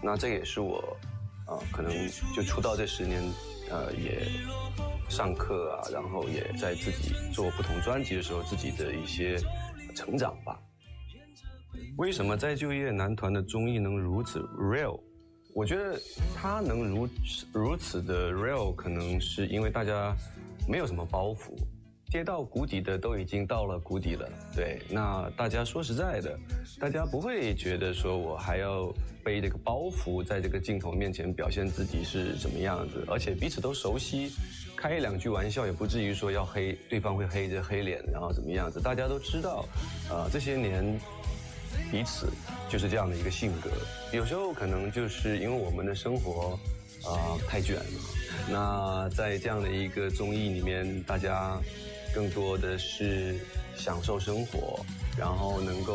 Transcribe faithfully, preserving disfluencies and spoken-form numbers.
那这也是我，呃，可能就出道这十年，呃，也上课啊，然后也在自己做不同专辑的时候，自己的一些成长吧。为什么再就业男团的综艺能如此 real？ 我觉得他能如如此的 real， 可能是因为大家没有什么包袱。跌到谷底的都已经到了谷底了，对，那大家说实在的，大家不会觉得说我还要背这个包袱，在这个镜头面前表现自己是什么样子，而且彼此都熟悉，开一两句玩笑也不至于说要黑对方会黑着黑脸，然后怎么样子，大家都知道，呃，这些年彼此就是这样的一个性格，有时候可能就是因为我们的生活啊、呃、太卷了，那在这样的一个综艺里面，大家更多的是享受生活，然后能够